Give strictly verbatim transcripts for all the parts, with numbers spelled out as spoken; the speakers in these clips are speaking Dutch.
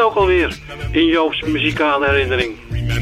ook alweer in Joop's muzikale herinnering?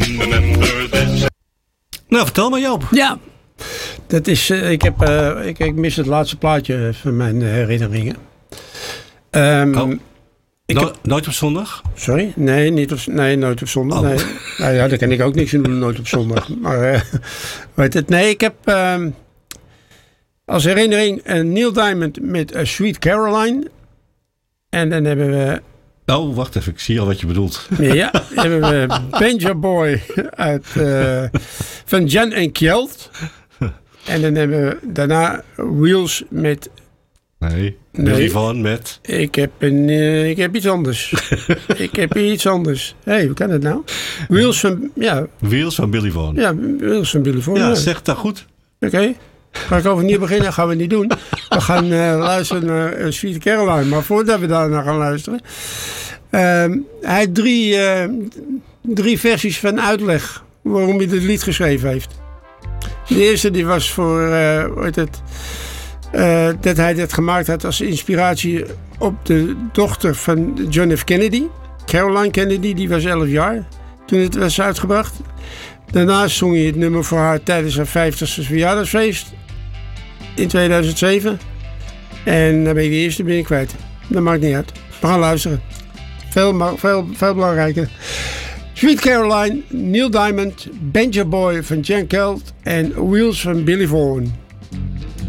Nou, vertel maar Joop. Ja, dat is, uh, ik, heb, uh, ik, ik mis het laatste plaatje van mijn uh, herinneringen. Um, oh. ik no- heb, nooit op zondag? Sorry? Nee, niet op, nee nooit op zondag. Oh. Nee. Nou ja, daar kan ik ook niks in doen, nooit op zondag. Maar uh, weet het, nee, ik heb um, als herinnering uh, Neil Diamond met uh, Sweet Caroline. En dan hebben we... Oh, wacht even, ik zie al wat je bedoelt. Ja, dan hebben we Banjo Boy uit, uh, van Jan en Kjeld. En dan hebben we daarna Wheels met... Nee, Billy nee, Vaughan met... Ik heb, een, uh, ik heb iets anders. ik heb iets anders. Hé, hey, hoe kan dat nou? Wheels van... Ja. Wheels van Billy Vaughan. Ja, Wheels van Billy Vaughan. Ja, ja. zeg dat goed. Oké. Okay. Ga ik overnieuw beginnen? Gaan we niet doen. We gaan uh, luisteren naar uh, Sweet Caroline. Maar voordat we daar naar gaan luisteren... Uh, hij heeft drie, uh, drie versies van uitleg waarom hij dit lied geschreven heeft. De eerste die was voor uh, hoe heet het, uh, dat hij dit gemaakt had als inspiratie op de dochter van John F. Kennedy. Caroline Kennedy, die was elf jaar toen het was uitgebracht. Daarnaast zong hij het nummer voor haar tijdens haar vijftigste verjaardagsfeest in tweeduizend zeven. En dan ben ik de eerste ben ik kwijt. Dat maakt niet uit. We gaan luisteren. Veel, veel, veel belangrijker. Sweet Caroline, Neil Diamond, Banjo Boy van Jan Kjeld en Wheels van Billy Vaughan.